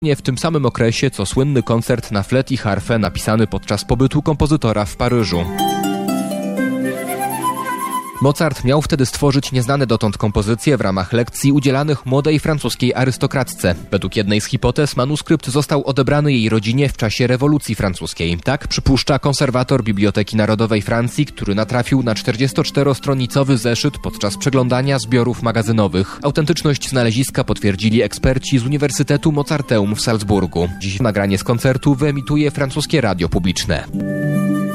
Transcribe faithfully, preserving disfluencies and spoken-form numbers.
w tym samym okresie, co słynny koncert na flet i harfę napisany podczas pobytu kompozytora w Paryżu. Mozart miał wtedy stworzyć nieznane dotąd kompozycje w ramach lekcji udzielanych młodej francuskiej arystokratce. Według jednej z hipotez manuskrypt został odebrany jej rodzinie w czasie rewolucji francuskiej. Tak przypuszcza konserwator Biblioteki Narodowej Francji, który natrafił na czterdziestoczterostronicowy zeszyt podczas przeglądania zbiorów magazynowych. Autentyczność znaleziska potwierdzili eksperci z Uniwersytetu Mozarteum w Salzburgu. Dziś nagranie z koncertu wyemituje francuskie radio publiczne.